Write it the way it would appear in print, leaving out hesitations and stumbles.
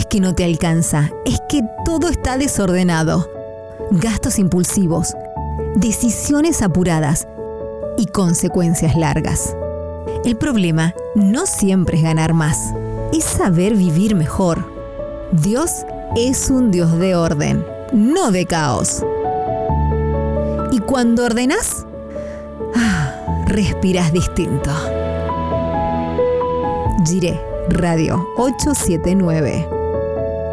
que no te alcanza, es que todo está desordenado. Gastos impulsivos, decisiones apuradas y consecuencias largas. El problema no siempre es ganar más, es saber vivir mejor. Dios es un Dios de orden, no de caos. Y cuando ordenás, respirás distinto. Jiré Radio 879.